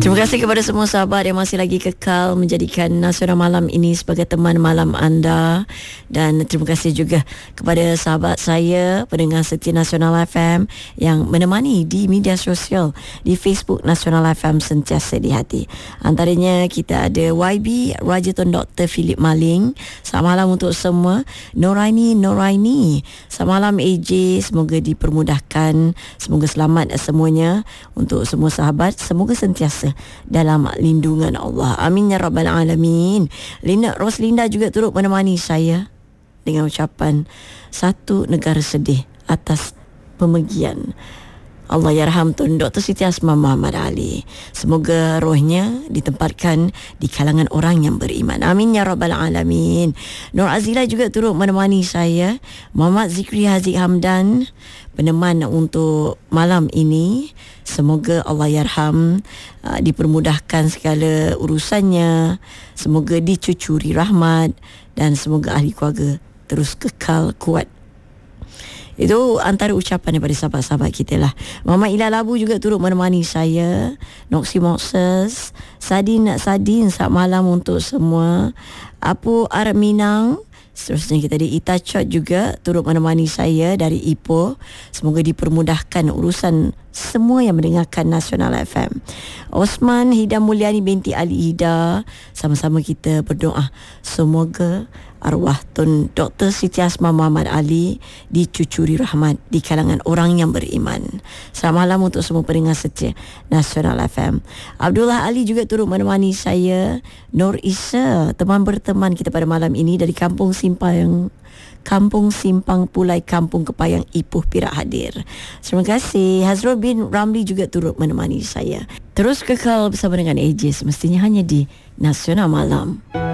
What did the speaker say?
Terima kasih kepada semua sahabat yang masih lagi kekal menjadikan Nasional Malam ini sebagai teman malam anda. Dan terima kasih juga kepada sahabat saya, pendengar setia Nasional FM yang menemani di media sosial, di Facebook Nasional FM sentiasa di hati. Antaranya kita ada YB, Rajaton Dr. Philip Maling. Selamat malam untuk semua. Noraini, selamat malam AJ. Semoga dipermudahkan, semoga selamat semuanya. Untuk semua sahabat, semoga sentiasa dalam lindungan Allah. Amin ya rabbal alamin. Roslinda juga turut menemani saya dengan ucapan satu negara sedih atas pemergian Allahyarham Tun Dr. Siti Asma Muhammad Ali. Semoga rohnya ditempatkan di kalangan orang yang beriman. Amin ya rabbal alamin. Nur Azila juga turut menemani saya. Muhammad Zikri Haziq Hamdan, peneman untuk malam ini. Semoga Allahyarham dipermudahkan segala urusannya. Semoga dicucuri rahmat dan semoga ahli keluarga terus kekal kuat. Itu antara ucapan daripada sahabat-sahabat kita lah. Muhammad Ilal Abu juga turut menemani saya. Noksi Mokses, Sadin, selamat malam untuk semua. Apu Arab Minang. Seterusnya kita ada Ita Chot juga turut menemani saya dari Ipoh. Semoga dipermudahkan urusan semua yang mendengarkan Nasional FM. Osman Hidam Mulyani binti Ali Ida, sama-sama kita berdoa semoga arwah Tun Dr. Siti Asma Muhammad Ali dicucuri rahmat di kalangan orang yang beriman. Selamat malam untuk semua pendengar setia Nasional FM. Abdullah Ali juga turut menemani saya. Nur Isa, teman berteman kita pada malam ini dari Kampung Simpang Pulai, Kampung Kepayang, Ipoh, Perak hadir. Terima kasih. Hazrul bin Ramli juga turut menemani saya. Terus kekal bersama dengan AJ semestinya hanya di Nasional Malam.